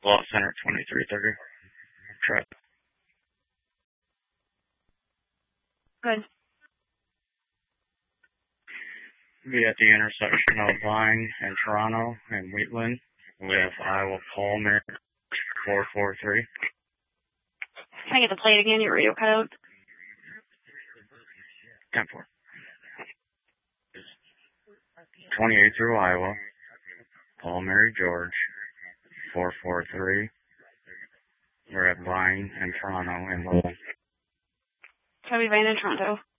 Lot Center 2330. Truck. Good. Be at the intersection of Vine and Toronto and Wheatland with Iowa Paul Mary 443. Can I get the plate again? Your radio cut out. 10-4. 28 through Iowa. Paul Mary George 443. We're at Vine and Toronto and Wheatland. Can we Vine in Toronto?